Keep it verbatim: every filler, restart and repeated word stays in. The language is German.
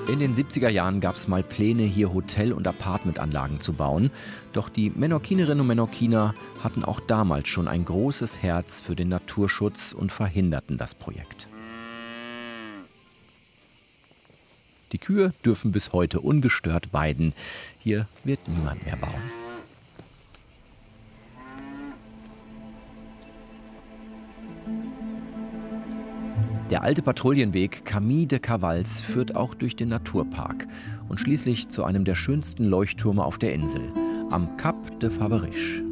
In den siebziger Jahren gab es mal Pläne, hier Hotel- und Apartmentanlagen zu bauen. Doch die Menorquinerinnen und Menorquiner hatten auch damals schon ein großes Herz für den Naturschutz und verhinderten das Projekt. Die Kühe dürfen bis heute ungestört weiden. Hier wird niemand mehr bauen. Der alte Patrouillenweg Camí de Cavals führt auch durch den Naturpark und schließlich zu einem der schönsten Leuchttürme auf der Insel, am Cap de Faberiche.